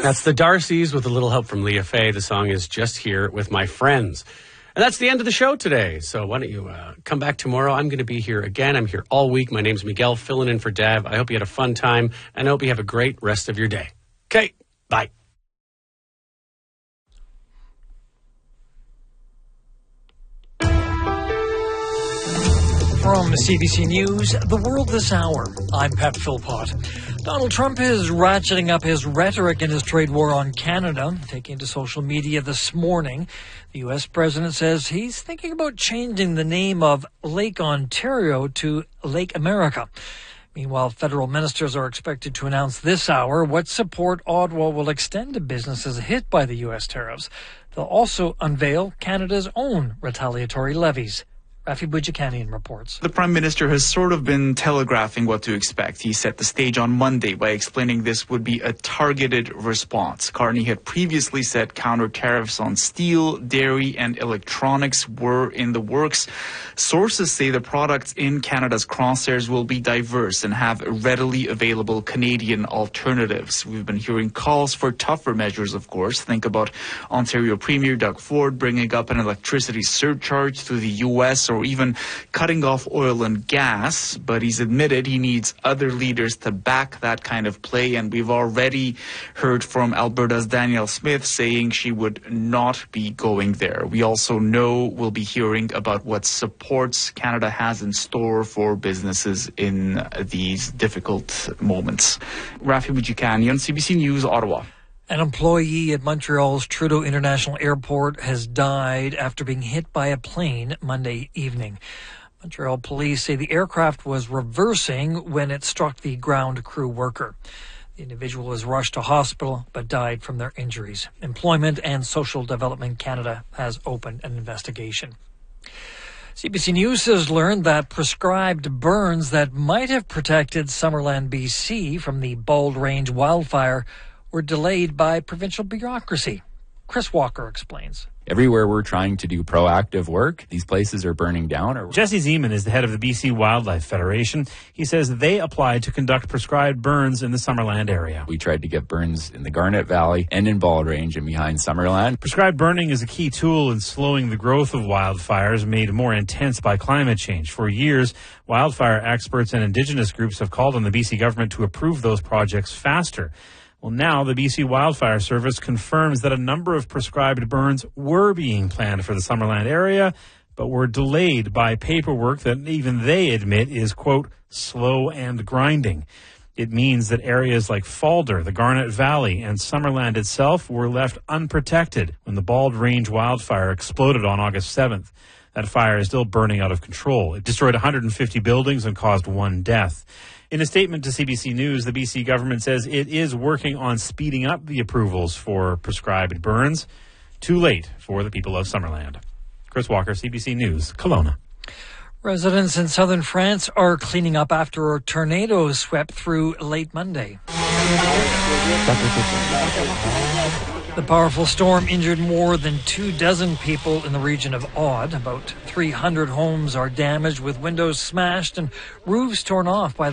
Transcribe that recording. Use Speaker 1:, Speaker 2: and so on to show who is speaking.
Speaker 1: That's the Darcys with a little help from Leah Faye. The song is Just Here With My Friends. And that's the end of the show today. So why don't you come back tomorrow? I'm going to be here again. I'm here all week. My name's Miguel, filling in for Dav. I hope you had a fun time, and I hope you have a great rest of your day. Okay, bye.
Speaker 2: From CBC News, The World This Hour, I'm Pat Philpott. Donald Trump is ratcheting up his rhetoric in his trade war on Canada, taking to social media this morning. The U.S. president says he's thinking about changing the name of Lake Ontario to Lake America. Meanwhile, federal ministers are expected to announce this hour what support Ottawa will extend to businesses hit by the U.S. tariffs. They'll also unveil Canada's own retaliatory levies. Rafi Boudjikanian reports.
Speaker 3: The Prime Minister has sort of been telegraphing what to expect. He set the stage on Monday by explaining this would be a targeted response. Carney had previously said counter tariffs on steel, dairy, and electronics were in the works. Sources say the products in Canada's crosshairs will be diverse and have readily available Canadian alternatives. We've been hearing calls for tougher measures, of course. Think about Ontario Premier Doug Ford bringing up an electricity surcharge to the U.S. or even cutting off oil and gas, but he's admitted he needs other leaders to back that kind of play, and we've already heard from Alberta's Danielle Smith saying she would not be going there. We also know we'll be hearing about what supports Canada has in store for businesses in these difficult moments. Rafi Boudjikanian, CBC News, Ottawa.
Speaker 2: An employee at Montreal's Trudeau International Airport has died after being hit by a plane Monday evening. Montreal police say the aircraft was reversing when it struck the ground crew worker. The individual was rushed to hospital but died from their injuries. Employment and Social Development Canada has opened an investigation. CBC News has learned that prescribed burns that might have protected Summerland, BC from the Bald Range wildfire were delayed by provincial bureaucracy. Chris Walker explains.
Speaker 4: Everywhere we're trying to do proactive work, these places are burning down.
Speaker 5: Jesse Zeman is the head of the BC Wildlife Federation. He says they applied to conduct prescribed burns in the Summerland area.
Speaker 4: We tried to get burns in the Garnet Valley and in Bald Range and behind Summerland.
Speaker 5: Prescribed burning is a key tool in slowing the growth of wildfires made more intense by climate change. For years, wildfire experts and Indigenous groups have called on the BC government to approve those projects faster. Well, now the BC Wildfire Service confirms that a number of prescribed burns were being planned for the Summerland area, but were delayed by paperwork that even they admit is, quote, slow and grinding. It means that areas like Falder, the Garnet Valley, and Summerland itself were left unprotected when the Bald Range wildfire exploded on August 7th. That fire is still burning out of control. It destroyed 150 buildings and caused one death. In a statement to CBC News, the BC government says it is working on speeding up the approvals for prescribed burns. Too late for the people of Summerland. Chris Walker, CBC News, Kelowna.
Speaker 2: Residents in southern France are cleaning up after a tornado swept through late Monday. The powerful storm injured more than 24 people in the region of Aude. About 300 homes are damaged with windows smashed and roofs torn off by the